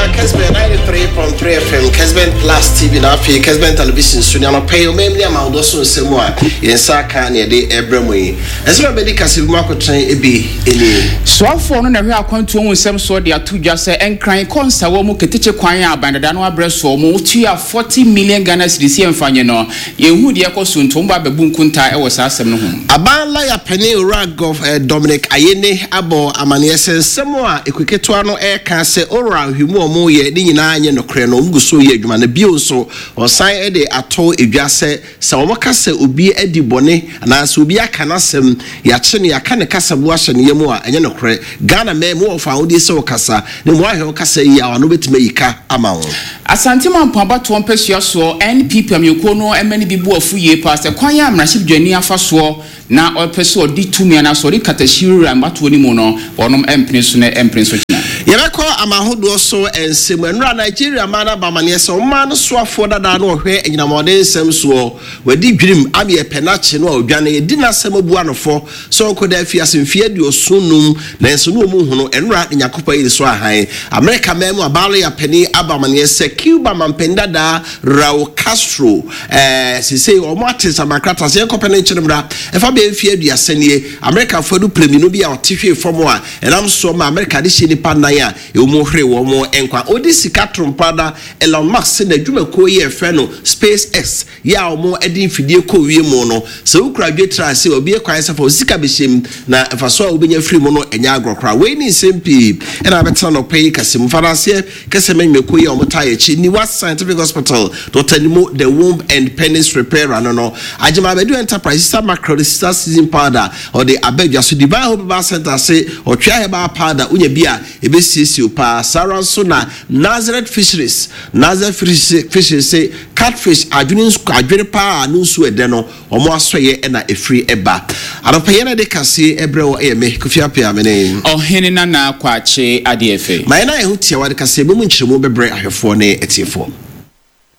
Kesben 93.3 FM, Kesben Plus TV na afi, Kesben Television so na pay o memli ama odo so nsemu a yensa kan ne de ebremu yi. Esema be di kase bu akotran ebi eni. Soafo no na hwe akwantu ohun nsem so de atudwa se enkran konsa wo mu keteche kwan a bandada no abreso mu tua 40 million Ghana cedis emfanye no. Yehu de ekoso ntomba bebu nkunta e wo sa asem no ho. Abanla ya pene rag of Dominic Ayene abo amane nsemu a ekweketoa no e kan se ora hwimu omo ye ni nyina anye no kre no nguso ye adwuma na bio so osan e de ato edwase se omo kase obi adi bone na se obi aka nasem ya kye ne aka ne kasa bo ahye ne yemu a enye no kre Ghana me mo fa wodi se okasa ne mo ahwe okasa yi a no betima yika ama wo Asantima mpamba to mpesua so NPP amyeko no emani bibu afu ye pass kwan ya amraship dwani afa so na opeso di tumi na so ri katashiri ambato ni mu no wonom empene so na empene so china yebeko amahodo so ensem enra Nigeria mana bamane se o ma no so afo dada no hwe enyinamode ensem so wadi dwirim am ye penache no odwane edi na sem abu anofo so nkoda afi asemfie di osunum na enso no mu hu no enra nyakopa yi so ahan America memu abale ya peni abamane se Cuba mampenda da Raul Castro sise o mo atisa makrata se nkopene nchiremra efa be mfie aduasenie America fodu premium no bi a otihwe fomo a enam so ma America de shini pa ya emu hre wo mo enkwa odi sika trompada Elon Musk na dwuma ko ye fe no SpaceX ya omo edi mfidie ko wie mu no se ukra dwetra se obi ekwan se fa sika beshem na faso a obenya free mu no enya agrokra we ni sempi ena betra no pay kasem farase kasem me ko ye omo ta ye chi ni What Scientific Hospital Dr. Nimo the Womb and Penis Repair no ajima bedu enterprise sister macro sister season powder or the abedja so divine hope center say or twa heba powder unya bia ebesisi opa saranso na Nazareth Fisheries say catfish adwene pa anu so ede no omo asoye na efri eba aropaye na de kase ebre wo eme kofiapia mene ohene na na kwache adefe mai na ehu tie wa de kase bemu nkyeremu bebre ahwefo ne etiefo